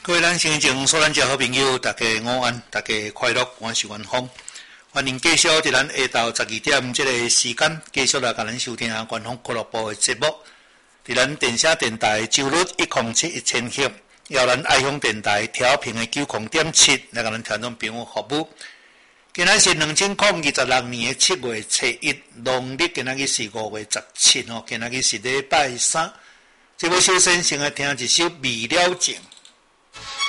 各位咱先前所咱遮好朋友，大家午安，大家快乐，我是元芳，欢迎继续伫咱下昼12点这个时间，继续来甲咱收听元芳俱乐部的节目。伫咱电声电台周日1071000赫，由咱爱乡电台调频的90.7来甲咱听众朋友服务。今仔是2026年的7月初1，农历今仔日是5月17吼，今仔日是礼拜3。这要首先先来听一首《未了情》。